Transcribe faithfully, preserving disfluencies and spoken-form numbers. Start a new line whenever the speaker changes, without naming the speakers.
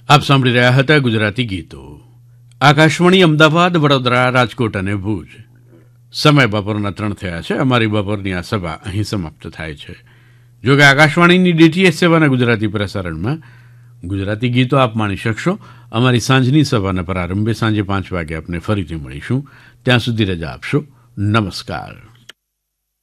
આપ સાંભળી રહ્યા હતા ગુજરાતી ગીતો. આકાશવાણી અમદાવાદ, વડોદરા, રાજકોટ અને ભુજ. સમય બપોરના ત્રણ થયા છે. અમારી બપોરની આ સભા અહીં સમાપ્ત થાય છે. જો કે આકાશવાણીની ડીટીએચ સેવાના ગુજરાતી પ્રસારણમાં ગુજરાતી ગીતો આપ માણી શકશો. અમારી સાંજની સભાના પ્રારંભે સાંજે પાંચ વાગે આપને ફરીથી મળીશું. ત્યાં સુધી રજા આપશો. નમસ્કાર.